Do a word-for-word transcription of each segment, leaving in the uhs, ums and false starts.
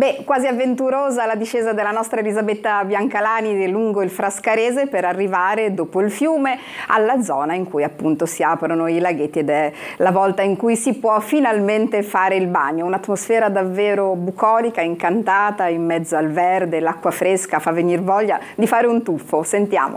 Beh, quasi avventurosa la discesa della nostra Elisabetta Biancalani lungo il Frascarese per arrivare dopo il fiume alla zona in cui appunto si aprono i laghetti ed è la volta in cui si può finalmente fare il bagno. Un'atmosfera davvero bucolica, incantata, in mezzo al verde, l'acqua fresca fa venire voglia di fare un tuffo. Sentiamo.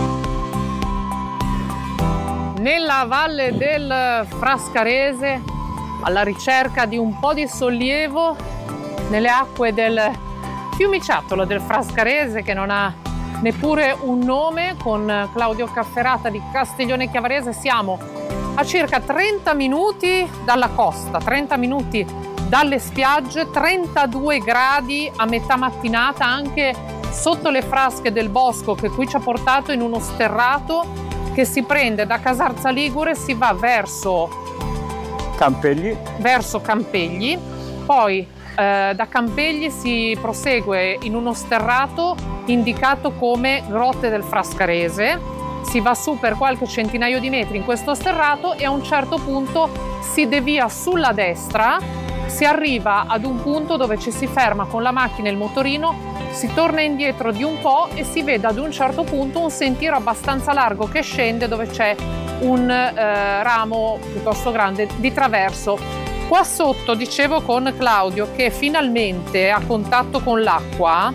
Nella valle del Frascarese, alla ricerca di un po' di sollievo, nelle acque del fiumiciattolo del Frascarese, che non ha neppure un nome, con Claudio Cafferata di Castiglione Chiavarese. Siamo a circa trenta minuti dalla costa, trenta minuti dalle spiagge, trentadue gradi a metà mattinata anche sotto le frasche del bosco, che qui ci ha portato in uno sterrato che si prende da Casarza Ligure, si va verso Campegli, verso Campegli, poi Eh, da Campegli si prosegue in uno sterrato indicato come Grotte del Frascarese, si va su per qualche centinaio di metri in questo sterrato e a un certo punto si devia sulla destra, si arriva ad un punto dove ci si ferma con la macchina e il motorino, si torna indietro di un po' e si vede ad un certo punto un sentiero abbastanza largo che scende, dove c'è un eh, ramo piuttosto grande di traverso. Qua sotto dicevo con Claudio che finalmente a contatto con l'acqua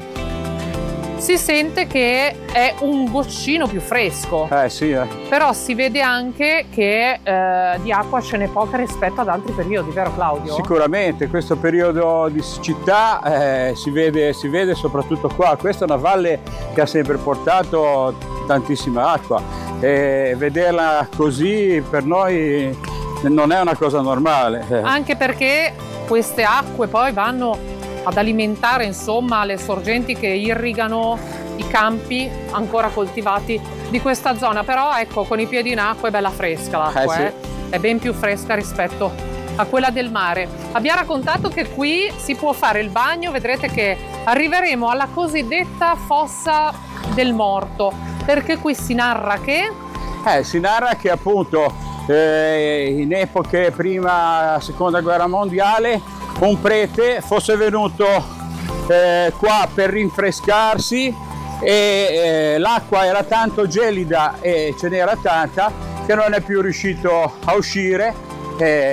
si sente che è un goccino più fresco. Eh sì, eh. Però si vede anche che eh, di acqua ce n'è poca rispetto ad altri periodi, vero Claudio? Sicuramente, questo periodo di siccità eh, si vede, si vede soprattutto qua. Questa è una valle che ha sempre portato tantissima acqua e vederla così per noi non è una cosa normale. Anche perché queste acque poi vanno ad alimentare insomma le sorgenti che irrigano i campi ancora coltivati di questa zona. Però ecco, con i piedi in acqua è bella fresca l'acqua, eh, eh. sì. È ben più fresca rispetto a quella del mare. Abbiamo raccontato che qui si può fare il bagno, vedrete che arriveremo alla cosiddetta fossa del morto, perché qui si narra che... Eh, si narra che appunto Eh, in epoche prima seconda guerra mondiale un prete fosse venuto eh, qua per rinfrescarsi e eh, l'acqua era tanto gelida e ce n'era tanta che non è più riuscito a uscire eh,